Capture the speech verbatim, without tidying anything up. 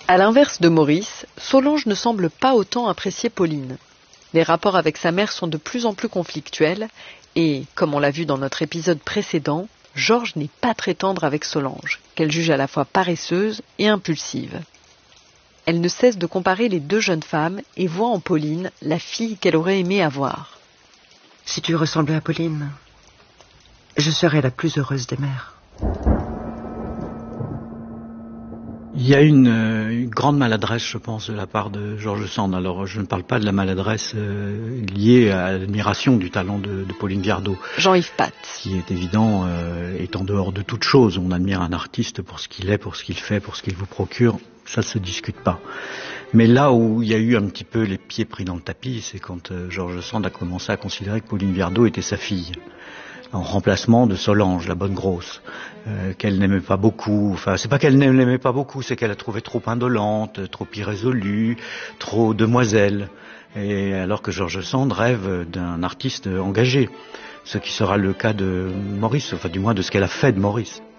À l'inverse de Maurice, Solange ne semble pas autant apprécier Pauline. Les rapports avec sa mère sont de plus en plus conflictuels et, comme on l'a vu dans notre épisode précédent, Georges n'est pas très tendre avec Solange, qu'elle juge à la fois paresseuse et impulsive. Elle ne cesse de comparer les deux jeunes femmes et voit en Pauline la fille qu'elle aurait aimé avoir. Si tu ressemblais à Pauline, je serais la plus heureuse des mères. Il y a une, une grande maladresse, je pense, de la part de George Sand. Alors, je ne parle pas de la maladresse euh, liée à l'admiration du talent de, de Pauline Viardot. Jean-Yves Path. Qui est évident, euh, est en dehors de toute chose. On admire un artiste pour ce qu'il est, pour ce qu'il fait, pour ce qu'il vous procure. Ça ne se discute pas. Mais là où il y a eu un petit peu les pieds pris dans le tapis, c'est quand euh, George Sand a commencé à considérer que Pauline Viardot était sa fille, en remplacement de Solange, la bonne grosse, euh, qu'elle n'aimait pas beaucoup. Enfin, c'est pas qu'elle ne l'aimait pas beaucoup, c'est qu'elle la trouvait trop indolente, trop irrésolue, trop demoiselle. Et alors que George Sand rêve d'un artiste engagé, ce qui sera le cas de Maurice, enfin du moins de ce qu'elle a fait de Maurice.